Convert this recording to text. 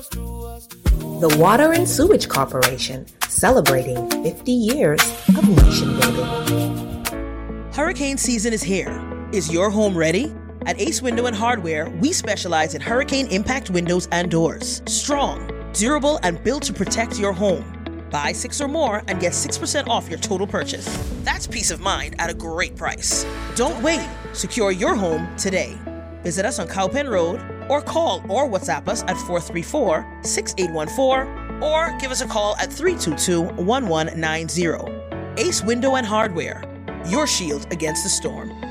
The Water and Sewage Corporation, celebrating 50 years of nation building. Hurricane season is here. Is your home ready? At Ace Window and Hardware, we specialize in hurricane impact windows and doors. Strong, durable, and built to protect your home. Buy 6 or more and get 6% off your total purchase. That's peace of mind at a great price. Don't wait. Secure your home today. Visit us on Cowpen Road or call or WhatsApp us at 434-6814 or give us a call at 322-1190. Ace Window and Hardware, your shield against the storm.